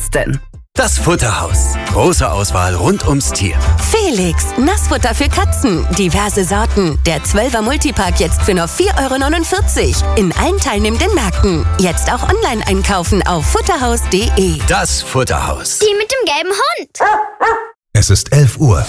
gibt's denn? Das Futterhaus. Große Auswahl rund ums Tier. Felix, Nassfutter für Katzen. Diverse Sorten. Der 12er Multipack jetzt für nur 4,49 €. In allen teilnehmenden Märkten. Jetzt auch online einkaufen auf futterhaus.de. Das Futterhaus. Die mit dem gelben Hund. Es ist 11 Uhr.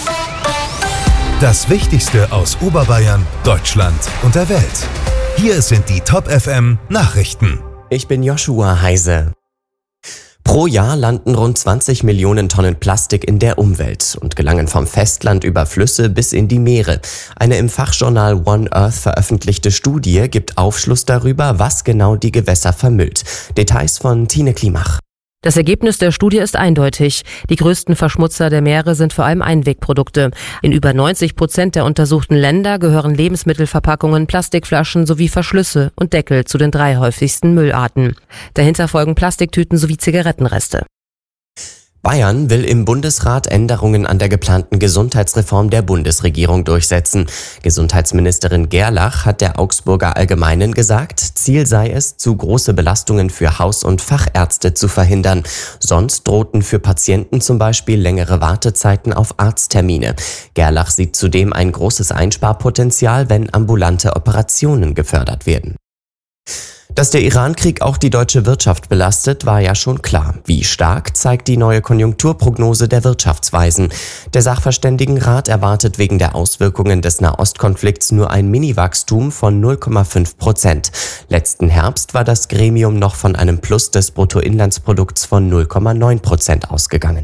Das Wichtigste aus Oberbayern, Deutschland und der Welt. Hier sind die Top FM Nachrichten. Ich bin Joshua Heise. Pro Jahr landen rund 20 Millionen Tonnen Plastik in der Umwelt und gelangen vom Festland über Flüsse bis in die Meere. Eine im Fachjournal One Earth veröffentlichte Studie gibt Aufschluss darüber, was genau die Gewässer vermüllt. Details von Tine Klimach. Das Ergebnis der Studie ist eindeutig. Die größten Verschmutzer der Meere sind vor allem Einwegprodukte. In über 90% der untersuchten Länder gehören Lebensmittelverpackungen, Plastikflaschen sowie Verschlüsse und Deckel zu den 3 häufigsten Müllarten. Dahinter folgen Plastiktüten sowie Zigarettenreste. Bayern will im Bundesrat Änderungen an der geplanten Gesundheitsreform der Bundesregierung durchsetzen. Gesundheitsministerin Gerlach hat der Augsburger Allgemeinen gesagt, Ziel sei es, zu große Belastungen für Haus- und Fachärzte zu verhindern. Sonst drohten für Patienten zum Beispiel längere Wartezeiten auf Arzttermine. Gerlach sieht zudem ein großes Einsparpotenzial, wenn ambulante Operationen gefördert werden. Dass der Iran-Krieg auch die deutsche Wirtschaft belastet, war ja schon klar. Wie stark, zeigt die neue Konjunkturprognose der Wirtschaftsweisen. Der Sachverständigenrat erwartet wegen der Auswirkungen des Nahostkonflikts nur ein Mini-Wachstum von 0,5%. Letzten Herbst war das Gremium noch von einem Plus des Bruttoinlandsprodukts von 0,9% ausgegangen.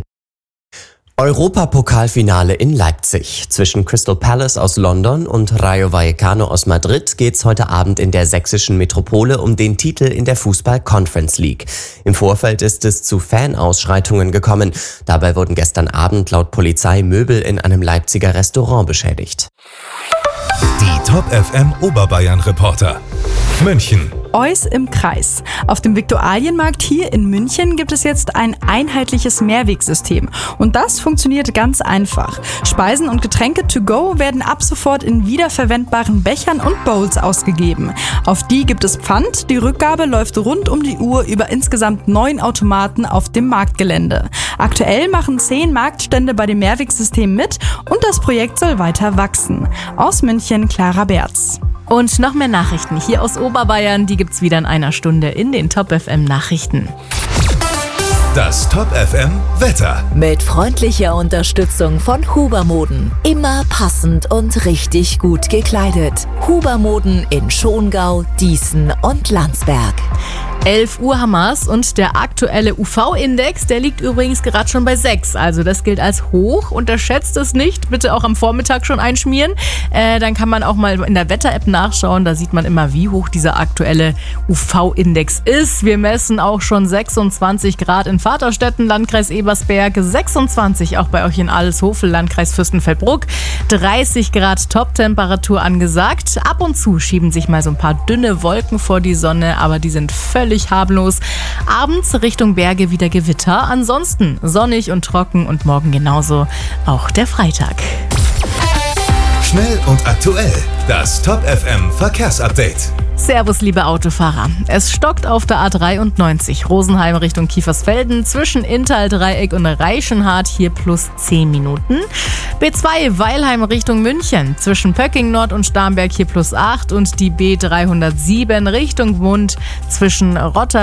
Europapokalfinale in Leipzig. Zwischen Crystal Palace aus London und Rayo Vallecano aus Madrid geht's heute Abend in der sächsischen Metropole um den Titel in der Fußball-Conference League. Im Vorfeld ist es zu Fanausschreitungen gekommen. Dabei wurden gestern Abend laut Polizei Möbel in einem Leipziger Restaurant beschädigt. Die Top FM Oberbayern Reporter. München. Eus im Kreis. Auf dem Viktualienmarkt hier in München gibt es jetzt ein einheitliches Mehrwegsystem. Und das funktioniert ganz einfach. Speisen und Getränke to go werden ab sofort in wiederverwendbaren Bechern und Bowls ausgegeben. Auf die gibt es Pfand. Die Rückgabe läuft rund um die Uhr über insgesamt 9 Automaten auf dem Marktgelände. Aktuell machen 10 Marktstände bei dem Mehrwegsystem mit und das Projekt soll weiter wachsen. Aus München, Clara Berz. Und noch mehr Nachrichten hier aus Oberbayern, die gibt's wieder in einer Stunde in den Top FM Nachrichten. Das Top FM Wetter. Mit freundlicher Unterstützung von Hubermoden. Immer passend und richtig gut gekleidet. Hubermoden in Schongau, Dießen und Landsberg. 11 Uhr haben wir's und der aktuelle UV-Index, der liegt übrigens gerade schon bei 6. Also das gilt als hoch. Unterschätzt es nicht. Bitte auch am Vormittag schon einschmieren. Dann kann man auch mal in der Wetter-App nachschauen. Da sieht man immer, wie hoch dieser aktuelle UV-Index ist. Wir messen auch schon 26 Grad in Vaterstetten, Landkreis Ebersberg. 26 auch bei euch in Aleshofel, Landkreis Fürstenfeldbruck. 30 Grad Top-Temperatur angesagt. Ab und zu schieben sich mal so ein paar dünne Wolken vor die Sonne, aber die sind völlig harmlos. Abends Richtung Berge wieder Gewitter. Ansonsten sonnig und trocken und morgen genauso auch der Freitag. Schnell und aktuell. Das Top FM Verkehrsupdate. Servus, liebe Autofahrer. Es stockt auf der A93 Rosenheim Richtung Kiefersfelden zwischen Inntal-Dreieck und Reichenhard, hier plus 10 Minuten. B2 Weilheim Richtung München zwischen Pöcking Nord und Starnberg, hier plus 8 und die B307 Richtung Gmund zwischen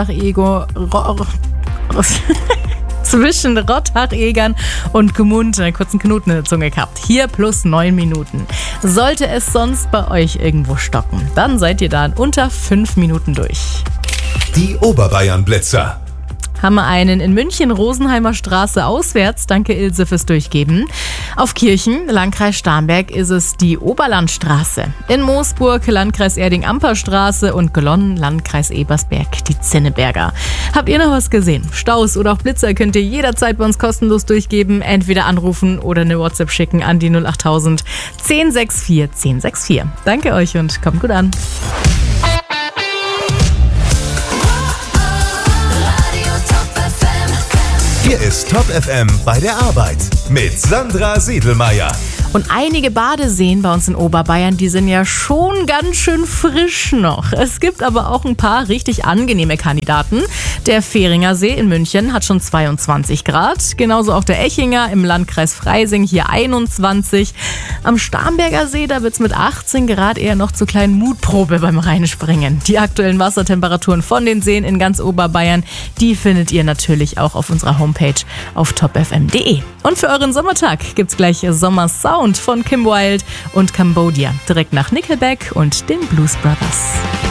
zwischen Rottach-Egern und Gmund, einen kurzen Knoten in der Zunge gehabt. Hier plus 9 Minuten. Sollte es sonst bei euch irgendwo stocken, dann seid ihr da in unter 5 Minuten durch. Die Oberbayern-Blitzer. Haben wir einen in München, Rosenheimer Straße auswärts. Danke Ilse fürs Durchgeben. Auf Kirchen, Landkreis Starnberg, ist es die Oberlandstraße. In Moosburg, Landkreis Erding-Amper-Straße und Glonn, Landkreis Ebersberg, die Zinneberger. Habt ihr noch was gesehen? Staus oder auch Blitzer könnt ihr jederzeit bei uns kostenlos durchgeben. Entweder anrufen oder eine WhatsApp schicken an die 08000 1064 1064. Danke euch und kommt gut an. Hier ist Top FM bei der Arbeit mit Sandra Siedelmeier. Und einige Badeseen bei uns in Oberbayern, die sind ja schon ganz schön frisch noch. Es gibt aber auch ein paar richtig angenehme Kandidaten. Der Fähringer See in München hat schon 22 Grad. Genauso auch der Echinger im Landkreis Freising, hier 21. Am Starnberger See, da wird es mit 18 Grad eher noch zur kleinen Mutprobe beim Reinspringen. Die aktuellen Wassertemperaturen von den Seen in ganz Oberbayern, die findet ihr natürlich auch auf unserer Homepage auf topfm.de. Und für euren Sommertag gibt's gleich Sommersound von Kim Wilde und Cambodia, direkt nach Nickelback und den Blues Brothers.